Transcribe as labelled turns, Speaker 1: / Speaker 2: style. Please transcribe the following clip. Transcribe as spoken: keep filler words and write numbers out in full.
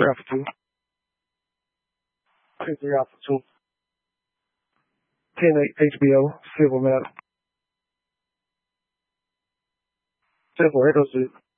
Speaker 1: three Alpha two. Ten three Alpha two. Ten eight H B O, Silver Medal. Ten four Echo six.